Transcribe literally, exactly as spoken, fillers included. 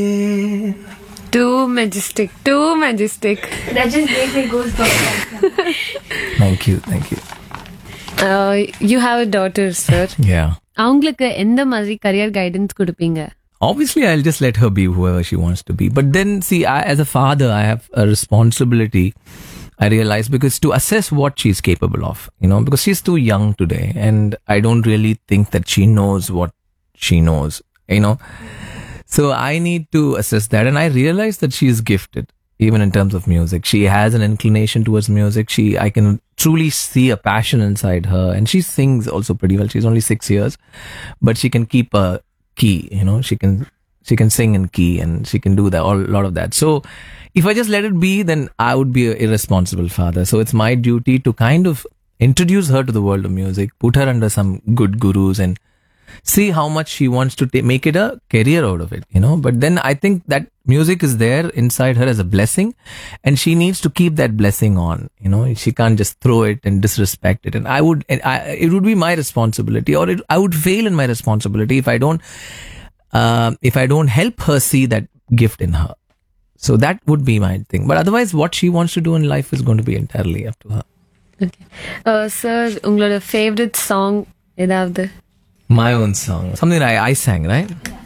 Too majestic, too majestic. That just gave me goosebumps. Thank you, thank you. Uh, you have a daughter, sir. Yeah. அவங்களுக்கு எந்த மாதிரி career guidance கொடுப்பீங்க? Obviously, I'll just let her be whoever she wants to be. But then, see, I, as a father, I have a responsibility, I realize, because to assess what she's capable of, you know, because she's too young today, and I don't really think that she knows what she knows, you know. So I need to assess that, and I realize that she is gifted, even in terms of music. She has an inclination towards music. She, I can truly see a passion inside her, and she sings also pretty well. She's only six years, but she can keep a key, you know, she can, she can sing in key, and she can do that, all, a lot of that. So if I just let it be, then I would be an irresponsible father. So it's my duty to kind of introduce her to the world of music, put her under some good gurus, and see how much she wants to ta- make it a career out of it, you know. But then I think that music is there inside her as a blessing, and she needs to keep that blessing on, you know. She can't just throw it and disrespect it. And I would, and I, it would be my responsibility, or it, I would fail in my responsibility if I don't, uh, if I don't help her see that gift in her. So that would be my thing. But otherwise, what she wants to do in life is going to be entirely up to her. Okay. Uh, sir, உங்களோட favorite song ஏதாவது? My own song, something I, I sang, right?